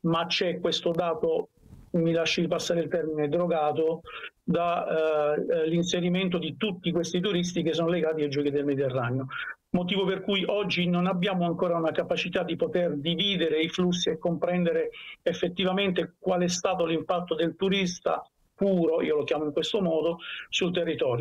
ma c'è questo dato, mi lasci passare il termine, drogato dall'inserimento di tutti questi turisti che sono legati ai giochi del Mediterraneo. Motivo per cui oggi non abbiamo ancora una capacità di poter dividere i flussi e comprendere effettivamente qual è stato l'impatto del turista puro, io lo chiamo in questo modo, sul territorio.